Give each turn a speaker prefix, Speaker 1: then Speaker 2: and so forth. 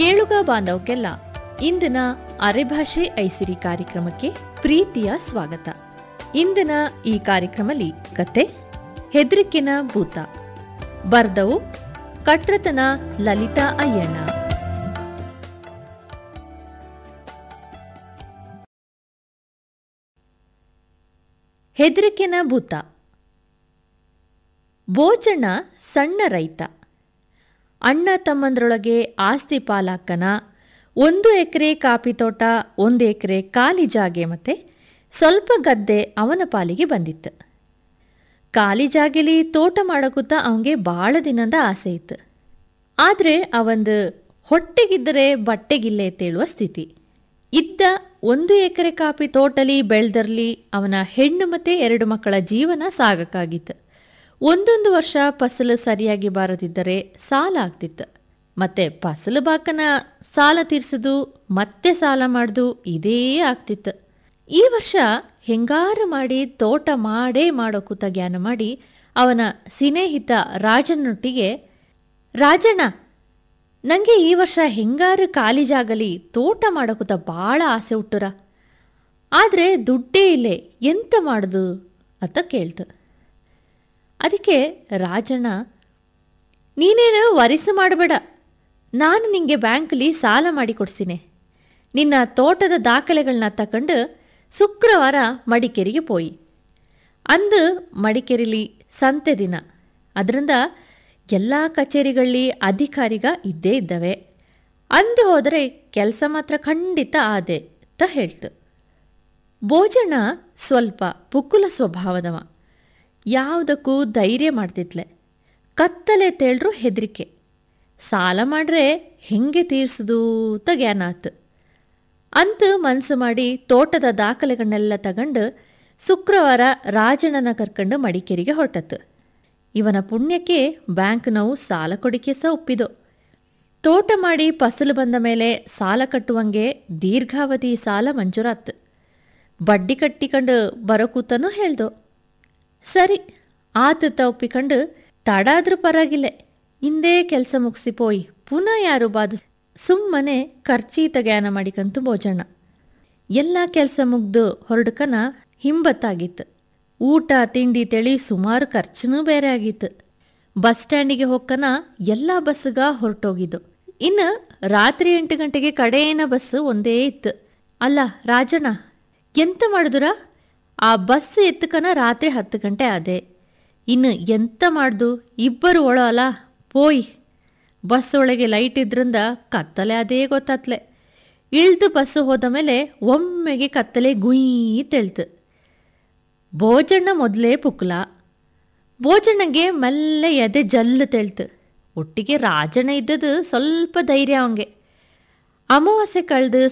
Speaker 1: ಕೇಳುಗ ಬಾಂಧವಕ್ಕೆಲ್ಲ ಇಂದಿನ ಅರೆಭಾಷೆ ಐಸಿರಿ ಕಾರ್ಯಕ್ರಮಕ್ಕೆ ಪ್ರೀತಿಯ ಸ್ವಾಗತ. ಇಂದಿನ ಈ ಕಾರ್ಯಕ್ರಮದಲ್ಲಿ ಕತೆ ಹೆದ್ರಿಕಿನ ಭೂತ, ಬರ್ದವು ಕಟ್ರತನ ಲಲಿತಾ ಅಯ್ಯಣ್ಣ. ಹೆದ್ರಿಕಿನ ಭೂತ. ಬೋಜಣ್ಣ ಸಣ್ಣ ರೈತ. ಅಣ್ಣ ತಮ್ಮಂದ್ರೊಳಗೆ ಆಸ್ತಿ ಪಾಲಾಕ್ಕನ 1 ಎಕರೆ ಕಾಫಿ ತೋಟ, 1 ಎಕರೆ ಖಾಲಿ ಜಾಗೆ ಮತ್ತೆ ಸ್ವಲ್ಪ ಗದ್ದೆ ಅವನ ಪಾಲಿಗೆ ಬಂದಿತ್ತು. ಖಾಲಿ ಜಾಗೆಲಿ ತೋಟ ಮಾಡಕೂತ ಅವಂಗೆ ಭಾಳ ದಿನದ ಆಸೆ ಇತ್ತು. ಆದರೆ ಅವಂದು ಹೊಟ್ಟೆಗಿದ್ದರೆ ಬಟ್ಟೆಗಿಲ್ಲೆ ತೇಳುವ ಸ್ಥಿತಿ ಇದ್ದ. 1 ಎಕರೆ ಕಾಫಿ ತೋಟಲಿ ಬೆಳೆದರ್ಲಿ ಅವನ ಹೆಣ್ಣು ಮತ್ತೆ 2 ಮಕ್ಕಳ ಜೀವನ ಸಾಗಕ್ಕಾಗಿತ್ತು. ಒಂದೊಂದು ವರ್ಷ ಫಸಲು ಸರಿಯಾಗಿ ಬಾರದಿದ್ದರೆ ಸಾಲ ಆಗ್ತಿತ್ತು. ಮತ್ತೆ ಫಸಲು ಬಾಕನ ಸಾಲ ತೀರ್ಸೋದು ಮತ್ತೆ ಸಾಲ ಮಾಡ್ದು ಇದೇ ಆಗ್ತಿತ್ತು. ಈ ವರ್ಷ ಹೆಂಗಾರು ಮಾಡಿ ತೋಟ ಮಾಡೋಕೂತ ಜ್ಞಾನ ಮಾಡಿ ಅವನ ಸ್ನೇಹಿತ ರಾಜನೊಟ್ಟಿಗೆ, ರಾಜಣ್ಣ, ನನಗೆ ಈ ವರ್ಷ ಹೆಂಗಾರು ಖಾಲಿ ಜಾಗಲಿ ತೋಟ ಮಾಡೋಕೂತ ಭಾಳ ಆಸೆ ಹುಟ್ಟುರ, ಆದರೆ ದುಡ್ಡೇ ಇಲ್ಲೇ, ಎಂತ ಮಾಡುದು ಅಂತ ಕೇಳ್ತು. ಅದಕ್ಕೆ ರಾಜಣ್ಣ, ನೀನೇನು ವರಿಸು ಮಾಡಬೇಡ, ನಾನು ನಿಂಗೆ ಬ್ಯಾಂಕಲ್ಲಿ ಸಾಲ ಮಾಡಿ ಕೊಡ್ಸಿನೆ. ನಿನ್ನ ತೋಟದ ದಾಖಲೆಗಳನ್ನ ತಕೊಂಡು ಶುಕ್ರವಾರ ಮಡಿಕೇರಿಗೆ ಪೋಯಿ. ಅಂದು ಮಡಿಕೇರಿಲಿ ಸಂತೆ ದಿನ, ಅದರಿಂದ ಎಲ್ಲ ಕಚೇರಿಗಳಲ್ಲಿ ಅಧಿಕಾರಿಗ ಇದ್ದೇ ಇದ್ದವೆ. ಅಂದು ಹೋದರೆ ಕೆಲಸ ಮಾತ್ರ ಖಂಡಿತ ಆದೆ ಅಂತ ಹೇಳ್ತು. ಬೋಜಣ್ಣ ಸ್ವಲ್ಪ ಪುಕ್ಕುಲ ಸ್ವಭಾವದವ. ಯಾವುದಕ್ಕೂ ಧೈರ್ಯ ಮಾಡ್ತಿದ್ಲೆ. ಕತ್ತಲೆ ತೇಳ್ರು ಹೆದರಿಕೆ. ಸಾಲ ಮಾಡ್ರೆ ಹೆಂಗೆ ತೀರ್ಸುದು ಅಂತ ಜ್ಞಾನ ಆತು. ಅಂತೂ ಮನಸ್ಸು ಮಾಡಿ ತೋಟದ ದಾಖಲೆಗಳನ್ನೆಲ್ಲ ತಗೊಂಡು ಶುಕ್ರವಾರ ರಾಜಣ್ಣನ ಕರ್ಕೊಂಡು ಮಡಿಕೇರಿಗೆ ಹೊರಟತ್ತು. ಇವನ ಪುಣ್ಯಕ್ಕೆ ಬ್ಯಾಂಕ್ನವು ಸಾಲ ಕೊಡಿಕೆ ಸಹ ಒಪ್ಪಿದೋ. ತೋಟ ಮಾಡಿ ಫಸಲು ಬಂದ ಮೇಲೆ ಸಾಲ ಕಟ್ಟುವಂಗೆ ದೀರ್ಘಾವಧಿ ಸಾಲ ಮಂಜೂರಾತು. ಬಡ್ಡಿ ಕಟ್ಟಿಕೊಂಡು ಬರೋಕೂತನೂ ಹೇಳ್ದೋ. ಸರಿ ಆತ ಒಪ್ಪಿಕೊಂಡು ತಡಾದ್ರೂ ಪರವಾಗಿಲ್ಲ, ಹಿಂದೇ ಕೆಲಸ ಮುಗಿಸಿಪೋಯಿ ಪುನಃ ಯಾರು ಬಾದು ಸುಮ್ಮನೆ ಖರ್ಚೀತ ಜ್ಞಾನ ಮಾಡಿಕಂತು ಬೋಜಣ್ಣ. ಎಲ್ಲ ಕೆಲಸ ಮುಗ್ದು ಹೊರಡ್ಕನ ಹಿಂಬತ್ತಾಗಿತ್ತು. ಊಟ ತಿಂಡಿ ತೆಳಿ ಸುಮಾರು ಖರ್ಚನೂ ಬೇರೆ ಆಗಿತ್ತು. ಬಸ್ ಸ್ಟ್ಯಾಂಡಿಗೆ ಹೋಗ್ಕನ ಎಲ್ಲ ಬಸ್ಗ ಹೊರಟೋಗಿದ್ದು. ಇನ್ನು ರಾತ್ರಿ 8 ಗಂಟೆಗೆ ಕಡೆಯೇನ ಬಸ್ ಒಂದೇ ಇತ್ತು. ಅಲ್ಲ ರಾಜಣ್ಣ, ಎಂತ ಮಾಡಿದುರ? ಆ ಬಸ್ ಎತ್ತಕನ ರಾತ್ರಿ 10 ಗಂಟೆ ಆದೆ. ಇನ್ನು ಎಂತ ಮಾಡ್ದು, ಇಬ್ಬರು ಒಳೋ ಅಲ್ಲ ಪೋಯ್. ಬಸ್ ಒಳಗೆ ಲೈಟ್ ಇದ್ರಿಂದ ಕತ್ತಲೆ ಅದೇ ಗೊತ್ತಾತ್ಲೆ. ಇಳ್ದು ಬಸ್ಸು ಹೋದ ಮೇಲೆ ಒಮ್ಮೆಗೆ ಕತ್ತಲೆ ಗುಯ್ ತೆಳ್ತು. ಬೋಜಣ್ಣ ಮೊದಲೇ ಪುಕ್ಲ. ಬೋಜಣ್ಣಗೆ ಮೆಲ್ಲ ಎದೆ ಜಲ್ಲು ತೆಳ್ತು. ಒಟ್ಟಿಗೆ ರಾಜಣ್ಣ ಇದ್ದದು ಸ್ವಲ್ಪ ಧೈರ್ಯ ಅವಂಗೆ. ಅಮಾವಾಸ್ಯೆ ಕಳೆದು